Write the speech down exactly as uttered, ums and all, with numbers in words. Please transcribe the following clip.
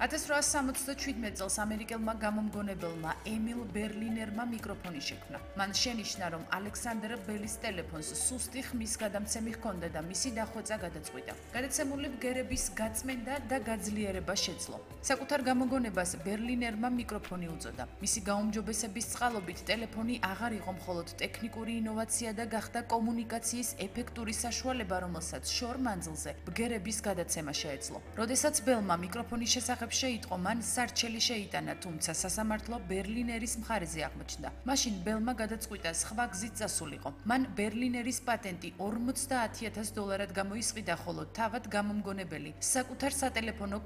ათას რვაას სამოცდაშვიდმეტ წელს ამერიკელმა გამომგონებელმა ემილ ბერლინერმა მიკროფონი შექმნა. მან შენიშნა, რომ ალექსანდრ ბელის ტელეფონს სუსტი ხმის გადამცემი ჰქონდა და მისი დახვეწა გადაწყვიტა. გადაცემული ბგერების გაწმენდა და გაძლიერება შეძლო. საკუთარ გამოგონებას ბერლინერმა მიკროფონი უწოდა. მისი გაუმჯობესების წყალობით ტელეფონი აღარ იყო მხოლოდ ტექნიკური ინოვაცია და გახდა კომუნიკაციის ეფექტური საშუალება, რომელსაც შორ მანძილზე ბგერების გადაცემა შეეძლო. როდესაც ბელმა მიკროფონის შესახებ შეიტყო, მან სარჩელი შეიტანა, თუმცა სასამართლო ბერლინერის მხარეზე აღმოჩნდა. მაშინ ბელმა გადაწყვიტა სხვა გზით წასულიყო. მან ბერლინერის პატენტი ორმოცდაათი ათას დოლარად გამოისყიდა, ხოლო თავად გამომგონებელი საკუთარ სატელეფონო